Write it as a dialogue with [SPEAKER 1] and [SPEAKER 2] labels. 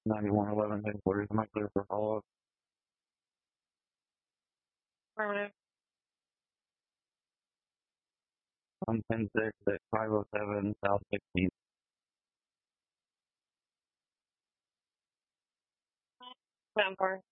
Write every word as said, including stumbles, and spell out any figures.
[SPEAKER 1] ninety-one eleven headquarters. Am I clear for follow-up? Affirmative. On ten six at five oh seven South sixteenth. Sound four.